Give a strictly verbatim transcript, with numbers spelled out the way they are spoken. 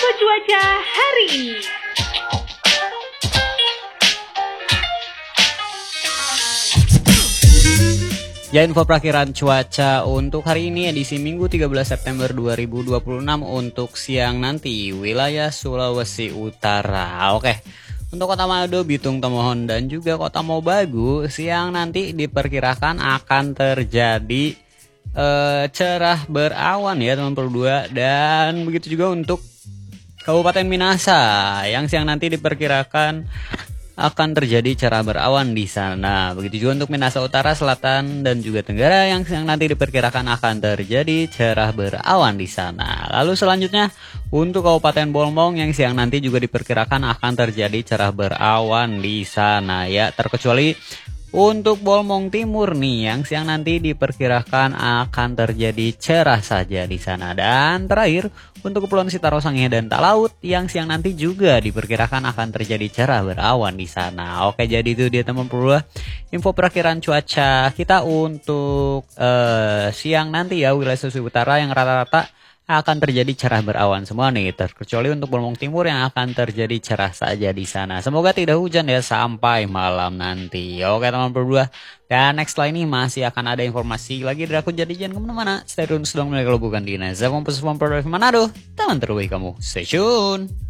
info cuaca hari ini. Ya, info perakhiran cuaca untuk hari ini edisi Minggu tiga belas September dua ribu dua puluh enam untuk siang nanti wilayah Sulawesi Utara. Oke, untuk Kota Manado, Bitung, Tomohon dan juga Kota Mobagu siang nanti diperkirakan akan terjadi eh, cerah berawan ya teman-teman berdua, dan begitu juga untuk Kabupaten Minasa yang siang nanti diperkirakan akan terjadi cerah berawan di sana. Begitu juga untuk Minasa Utara, Selatan dan juga Tenggara yang siang nanti diperkirakan akan terjadi cerah berawan di sana. Lalu selanjutnya untuk Kabupaten Bolmong yang siang nanti juga diperkirakan akan terjadi cerah berawan di sana ya, terkecuali untuk Bolmong Timur nih yang siang nanti diperkirakan akan terjadi cerah saja di sana. Dan terakhir untuk Kepulauan Sitaro, Sangihe dan Talaut yang siang nanti juga diperkirakan akan terjadi cerah berawan di sana. Oke, jadi itu dia teman berdua info perakhiran cuaca kita untuk uh, siang nanti ya wilayah Sulawesi Utara yang rata-rata akan terjadi cerah berawan semua nih, terkecuali untuk Bolmong Timur yang akan terjadi cerah saja di sana. Semoga tidak hujan ya sampai malam nanti. Oke teman berdua, dan next line ini masih akan ada informasi lagi dari aku, jadi jangan kemana-mana. Stay tune sedang mulai kalau bukan di Nazar Kompas Manado, teman terbaik kamu. Stay tune.